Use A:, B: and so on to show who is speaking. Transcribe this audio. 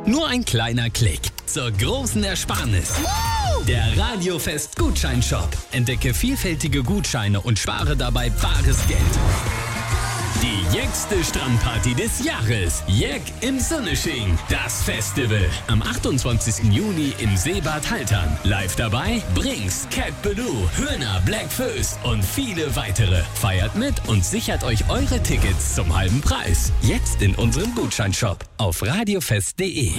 A: Nur ein kleiner Klick zur großen Ersparnis. Der Radiofest Gutscheinshop. Entdecke vielfältige Gutscheine und spare dabei bares Geld. Die jäckste Strandparty des Jahres. Jeck im Sonnesching. Das Festival. Am 28. Juni im Seebad Haltern. Live dabei Brinks, Cat Ballou, Höhner, Black Föß und viele weitere. Feiert mit und sichert euch eure Tickets zum halben Preis. Jetzt in unserem Gutscheinshop auf radiofest.de.